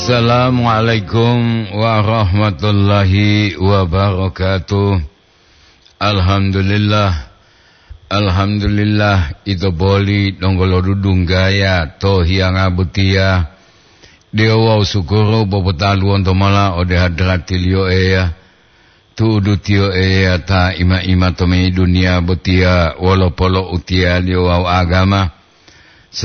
Assalamualaikum warahmatullahi wabarakatuh. Alhamdulillah itu boli donggolo dudung gaya to hiang abutia dewa sukuro bobotalo onto mala ode hadratilio eya tu udutio eya ta ima to me dunia butia wolo polo utia lio agama